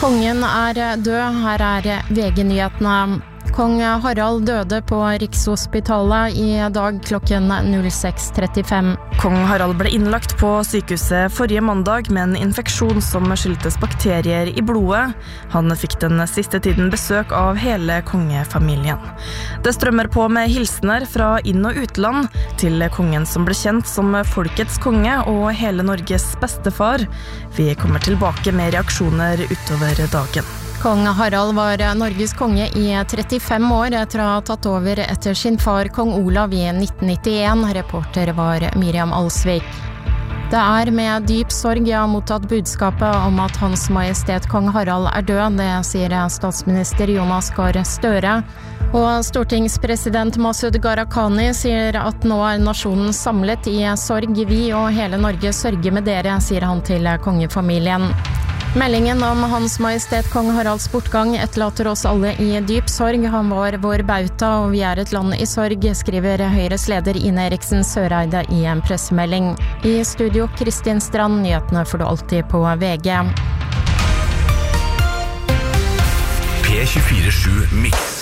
Kongen død, her VG-nyhetene. Kong Harald døde på Rikshospitalet I dag klokken 06:35. Kong Harald ble innlagt på sykehuset forrige mandag med en infeksjon som skyldtes bakterier I blodet. Han fikk den siste tiden besøk av hele kongefamilien. Det strømmer på med hilsener fra inn- og utland til kongen som ble kjent som folkets konge og hele Norges bestefar. Vi kommer tilbake med reaksjoner utover dagen. Kong Harald var Norges konge I 35 år etter å ha tatt over etter sin far kong Olav I 1991. Reporter var Miriam Alsvik. Det med dyp sorg jeg har mottatt budskapet om at Hans Majestet kong Harald død, det sier statsminister Jonas Gahr Støre. Og stortingspresident Masud Gharahkhani sier at nå nasjonen samlet I sorg. Vi og hele Norge sørger med dere, sier han til kongefamilien. Meldingen om Hans Majestet kong Haralds bortgang etterlater oss alle I dyp sorg. Han var vår bauta, og vi et land I sorg, skriver Høyres leder Ine Eriksen Søreide I en pressemelding. I studio Kristin Strand, nyhetene får du alltid på VG. P24/7 Mix.